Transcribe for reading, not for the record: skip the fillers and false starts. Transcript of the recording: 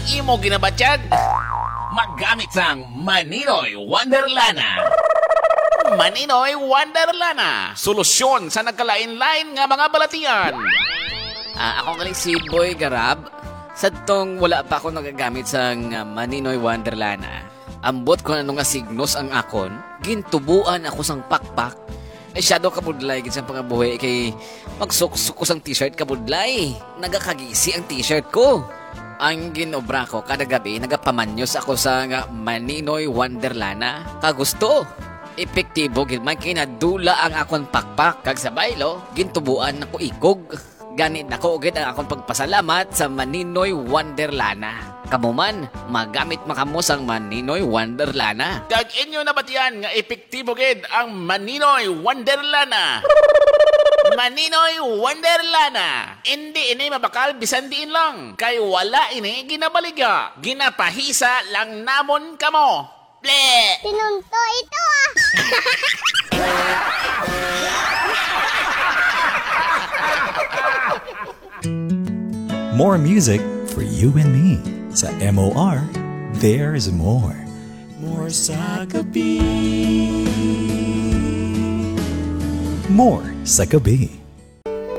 imo ginabatyag? Maggamit sang Maninoy Wonderlana. Maninoy Wonderlana. Solusyon sa nagkalain-lain nga mga balatian. Ako galing si Boy Garab. Sadtong wala pa ako nagagamit sa Maninoy Wonderlana. Ambot ko na nga signos ang akon, gintubuan ako sang pakpak. Shadow kabudlay gid sa pangabuhi kay magsuksok ko sang t-shirt kabudlay. Nagakagisi ang t-shirt ko. Ang ginobra ko kada gabi nagapamanyos ako sa Maninoy Wonderlana. Kagusto. Epektibo gid man kinadula ang akon pakpak kag sabay lo gintubuan ako ikog. Ganit nako ugid ang akong pagpasalamat sa Maninoy Wonderlana. Kamuman, magamit makamo sang Maninoy Wonderlana. Kag inyo nabatian nga epektibo gid ang Maninoy Wonderlana. Maninoy Wonderlana. Hindi ini mabakal bisan diin lang. Kay wala ini ginabaliga. Ginapahisa lang namon kamo. Ble! Pinunto ito More music for you and me. Sa MOR, there's more. More sa gabi. More sa gabi.